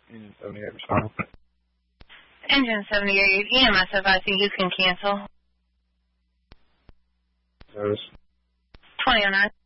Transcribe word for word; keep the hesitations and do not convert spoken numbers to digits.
Engine seventy-eight responding. Engine seventy-eight, E M S advising you can cancel. Service. twenty oh nine.